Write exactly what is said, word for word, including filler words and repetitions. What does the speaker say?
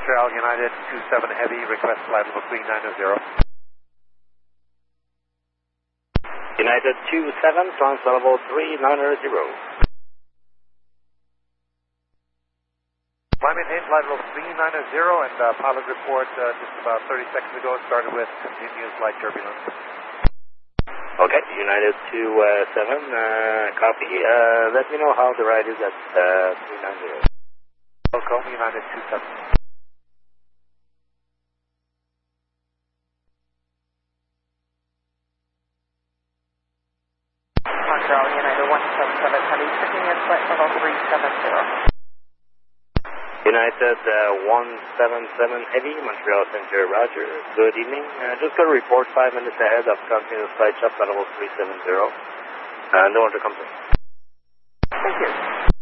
Montreal United two seven Heavy, request flight level three nine zero. United two seven, transfer level three nine zero. Climb maintain flight level three nine zero, and uh, pilot report uh, just about thirty seconds ago started with continuous light turbulence. Okay, United two seven, uh, copy. Uh, let me know how the ride is at uh, three nine zero. Welcome, United two seven. Montreal United one seven seven Heavy, checking in flight level three seven zero. United uh, one seven seven Heavy, Montreal Center, roger. Good evening. Uh, just got a report five minutes ahead of continuous flight shop level three seven zero. Uh, no one to come in. Thank you.